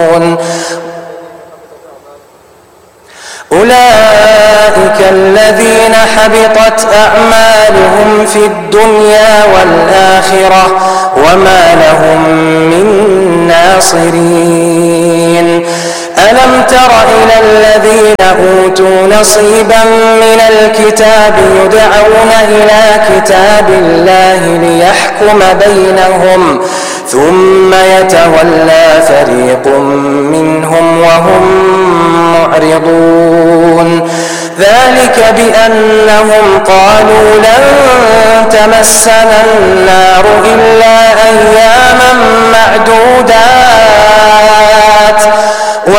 أولئك الذين حبطت أعمالهم في الدنيا والآخرة وما لهم من ناصرين. ألم تر إلى الذين أوتوا نصيبا من الكتاب يدعون إلى كتاب الله ليحكم بينهم ثم يتولى فريق منهم وهم معرضون. ذلك بأنهم قالوا لن تمسنا النار إلا أياما معدودات